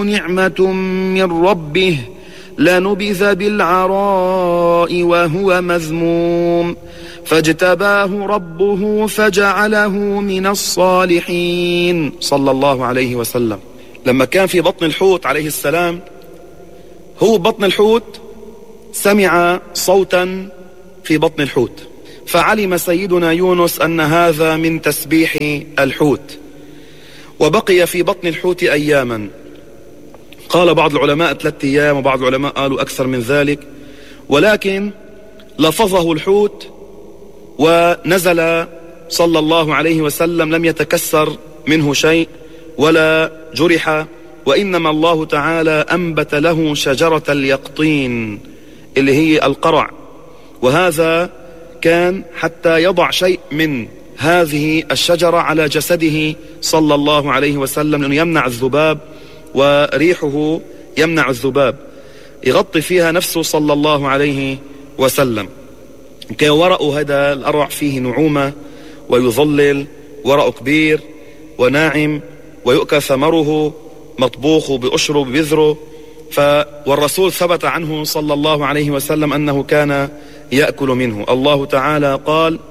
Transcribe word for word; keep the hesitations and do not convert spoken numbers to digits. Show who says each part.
Speaker 1: نعمة من ربه لنبذ بالعراء وهو مذموم فاجتباه ربه فجعله من الصالحين صلى الله عليه وسلم. لما كان في بطن الحوت عليه السلام، هو بطن الحوت سمع صوتا في بطن الحوت، فعلم سيدنا يونس أن هذا من تسبيح الحوت، وبقي في بطن الحوت أياما. قال بعض العلماء ثلاثة أيام، وبعض العلماء قالوا أكثر من ذلك، ولكن لفظه الحوت ونزل صلى الله عليه وسلم، لم يتكسر منه شيء ولا جرح، وإنما الله تعالى أنبت له شجرة اليقطين اللي هي القرع، وهذا كان حتى يضع شيء من هذه الشجرة على جسده صلى الله عليه وسلم، لأنه يمنع الذباب وريحه يمنع الذباب، يغطي فيها نفسه صلى الله عليه وسلم. كان ورق هذا القرع فيه نعومة ويظلل، ورق كبير وناعم ويؤكل ثمره مطبوخ بأشره ببذره. ف والرسول ثبت عنه صلى الله عليه وسلم أنه كان يأكل منه. الله تعالى قال: